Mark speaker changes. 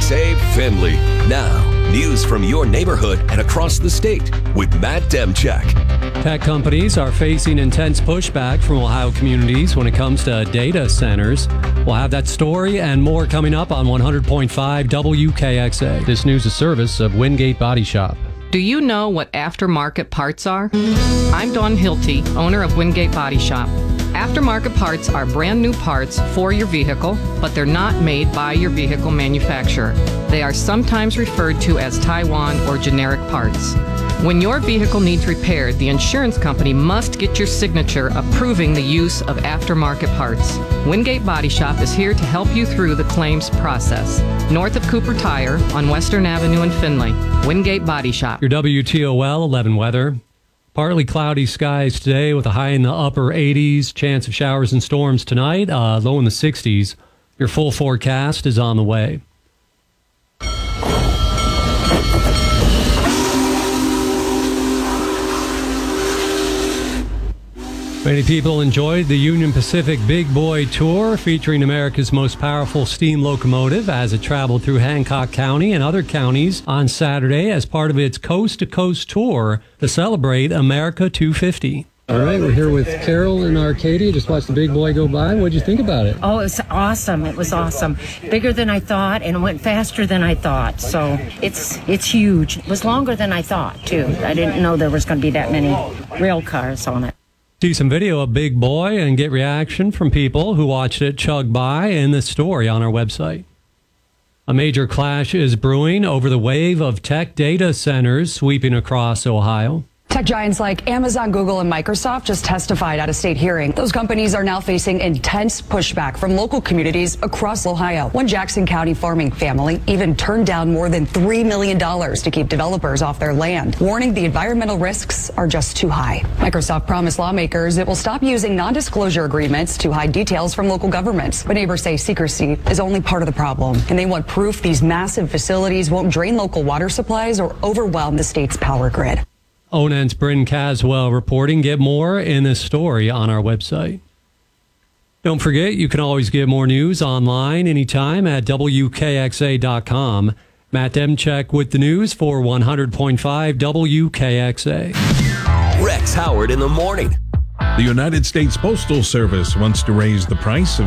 Speaker 1: WKXA Findlay. Now, news from your neighborhood and across the state with Matt Demchak.
Speaker 2: Tech companies are facing intense pushback from Ohio communities when it comes to data centers. We'll have that story and more coming up on 100.5 WKXA. This news is service of Wingate Body Shop.
Speaker 3: Do you know what aftermarket parts are? I'm Dawn Hilty, owner of Wingate Body Shop. Aftermarket parts are brand new parts for your vehicle, but they're not made by your vehicle manufacturer. They are sometimes referred to as Taiwan or generic parts. When your vehicle needs repaired, the insurance company must get your signature approving the use of aftermarket parts. Wingate Body Shop is here to help you through the claims process. North of Cooper Tire on Western Avenue in Findlay. Wingate Body Shop.
Speaker 2: Your WTOL 11 weather. Partly cloudy skies today with a high in the upper 80s. Chance of showers and storms tonight, low in the 60s. Your full forecast is on the way. Many people enjoyed the Union Pacific Big Boy Tour featuring America's most powerful steam locomotive as it traveled through Hancock County and other counties on Saturday as part of its coast-to-coast tour to celebrate America 250. All right, we're here with Carol in Arcadia. Just watched the Big Boy go by. What'd you think about it?
Speaker 4: Oh, it was awesome. It was awesome. Bigger than I thought, and it went faster than I thought. So it's huge. It was longer than I thought, too. I didn't know there was going to be that many rail cars on it.
Speaker 2: See some video of Big Boy and get reaction from people who watched it chug by in the story on our website. A major clash is brewing over the wave of tech data centers sweeping across Ohio.
Speaker 5: Tech giants like Amazon, Google, and Microsoft just testified at a state hearing. Those companies are now facing intense pushback from local communities across Ohio. One Jackson County farming family even turned down more than $3 million to keep developers off their land, warning the environmental risks are just too high. Microsoft promised lawmakers it will stop using non-disclosure agreements to hide details from local governments. But neighbors say secrecy is only part of the problem, and they want proof these massive facilities won't drain local water supplies or overwhelm the state's power grid.
Speaker 2: ONN's Bryn Caswell reporting. Get more in this story on our website. Don't forget, you can always get more news online anytime at WKXA.com. Matt Demchak with the news for 100.5 WKXA.
Speaker 1: Rex Howard in the morning.
Speaker 6: The United States Postal Service wants to raise the price of